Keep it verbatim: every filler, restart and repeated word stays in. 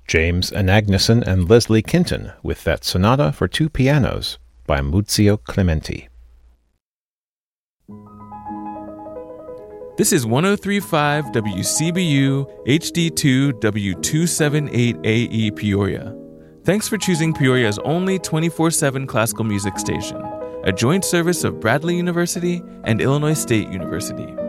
James Anagnuson and Leslie Kinton with that sonata for two pianos by Muzio Clementi. This is ten thirty-five W C B U H D two W two seventy-eight A E Peoria. Thanks for choosing Peoria's only twenty-four seven classical music station, a joint service of Bradley University and Illinois State University.